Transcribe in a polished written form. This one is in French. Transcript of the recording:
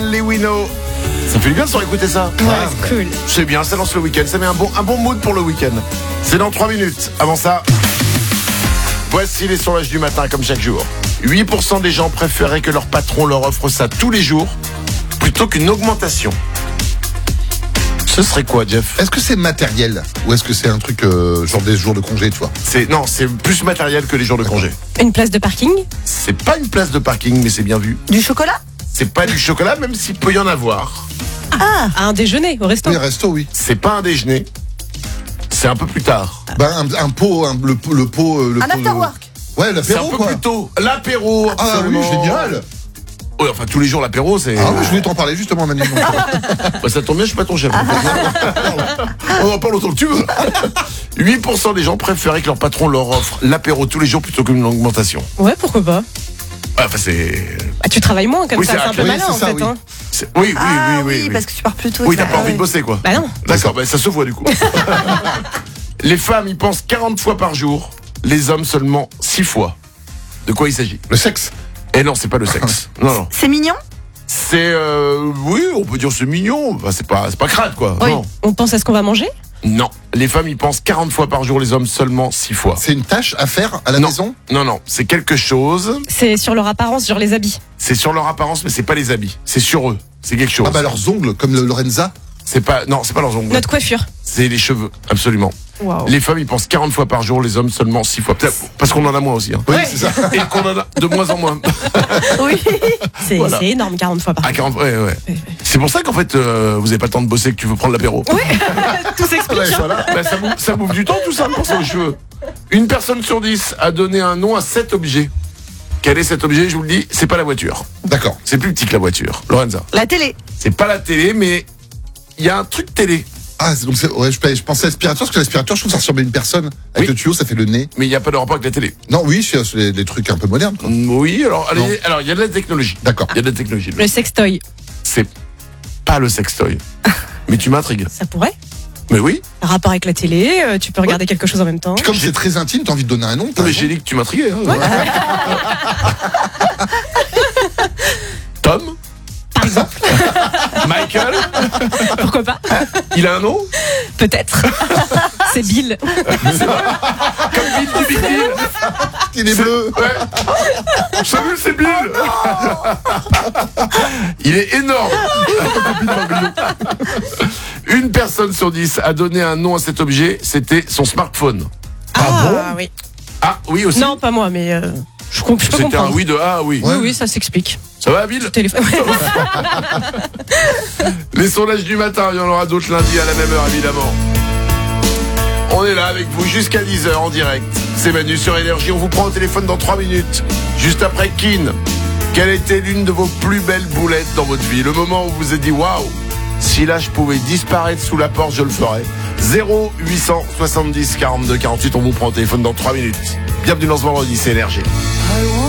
Only We Know. Ça fait du bien de se réécouter ça. Ouais, c'est cool. C'est bien, ça lance le week-end. Ça met un bon mood pour le week-end. C'est dans 3 minutes. Avant ça, voici les sondages du matin comme chaque jour. 8% des gens préféraient que leur patron leur offre ça tous les jours plutôt qu'une augmentation. Ce serait quoi, Jeff? Est-ce que c'est matériel ou est-ce que c'est un truc genre des jours de congé, tu vois? Non, c'est plus matériel que les jours de congé. Une place de parking? C'est pas une place de parking, mais c'est bien vu. Du chocolat? C'est pas du chocolat, même s'il peut y en avoir. À un déjeuner au resto? Oui, resto, oui. C'est pas un déjeuner. C'est un peu plus tard. Un pot, le pot. Un afterwork? Ouais, C'est l'apéro, un peu quoi. plus tôt. L'apéro, Ah oui, absolument. génial. Oui, enfin, tous les jours, l'apéro, c'est... Ah oui, je voulais t'en parler justement, Manu. Bah, ça tombe bien, je suis pas ton chef. On en parle autant que tu veux. 8% des gens préféraient que leur patron leur offre l'apéro tous les jours plutôt qu'une augmentation. Ouais, pourquoi pas? Enfin, c'est... Bah, tu travailles moins comme Oui, ça, c'est un peu oui, malin c'est en ça, fait. oui. Hein. Oui, Oui, parce que tu pars plus tôt. Oui, t'as pas envie de bosser, quoi. Bah non. D'accord, bah, ça se voit du coup. Les femmes y pensent 40 fois par jour, les hommes seulement 6 fois. De quoi il s'agit? Le sexe. Et non, c'est pas le sexe. Non. C'est mignon? C'est oui, on peut dire c'est mignon. Bah, c'est pas crade, quoi. Oui. Non. On pense à ce qu'on va manger? Non. Les femmes y pensent 40 fois par jour, les hommes seulement 6 fois. C'est une tâche à faire à la Non. maison? Non. C'est quelque chose. C'est sur leur apparence, sur les habits. C'est sur leur apparence, mais c'est pas les habits. C'est sur eux. C'est quelque chose. Ah bah leurs ongles, comme le Lorenza. C'est pas leurs ongles. Notre coiffure. C'est les cheveux, absolument. Waouh. Les femmes y pensent 40 fois par jour, les hommes seulement 6 fois. Peut-être parce qu'on en a moins aussi. Hein. Oui, Ouais. c'est ça. Et qu'on en a de moins en moins. Oui. C'est Voilà. c'est énorme, 40 fois par À jour. 40, ouais. C'est pour ça qu'en fait, vous avez pas le temps de bosser, que tu veux prendre l'apéro. Tout s'explique. Ouais, voilà. Bah, ça bouffe du temps, tout ça, pour ça, aux cheveux. Une personne sur 10 a donné un nom à cet objet. Quel est cet objet? Je vous le dis, c'est pas la voiture. D'accord. C'est plus petit que la voiture. Lorenza. La télé? C'est pas la télé, mais il y a un truc télé. Ah, donc ouais, je pensais à l'aspirateur, parce que l'aspirateur, je trouve que ça ressemble à une personne. Avec Oui. le tuyau, ça fait le nez. Mais il n'y a pas de rapport avec la télé. Non, oui, c'est les trucs un peu modernes, quoi. Oui, alors, Non. il y a de la technologie. D'accord. Il y a de la technologie. Le sextoy. C'est pas le sextoy. Mais tu m'intrigues. Ça pourrait? Mais oui. Rapport avec la télé, tu peux regarder quelque chose en même temps. Puis comme c'est très intime, t'as envie de donner un nom. t'as Mais raison. j'ai dit que tu m'intriguais. Hein. Tom? Par exemple. Michael? Pourquoi pas? Il a un nom? Peut-être. C'est Bill. Comme Bill du Big Deal. Il est bleu. Ouais. Salut, c'est Bill. Il est énorme. Une personne sur 10 a donné un nom à cet objet, c'était son smartphone. Oui. Ah oui aussi. Non, pas moi, mais je peux C'était un comprendre. oui de ah oui. Oui, oui, ça s'explique. Ça va, Bill? Téléphone. Les sondages du matin, il y en aura d'autres lundi à la même heure, évidemment. On est là avec vous jusqu'à 10h en direct. C'est Manu sur Énergie. On vous prend au téléphone dans 3 minutes. Juste après Keane. Quelle était l'une de vos plus belles boulettes dans votre vie? Le moment où vous vous êtes dit waouh, si là je pouvais disparaître sous la porte, je le ferais. 0870 42 48. On vous prend au téléphone dans 3 minutes. Bienvenue dans ce vendredi, c'est Énergie.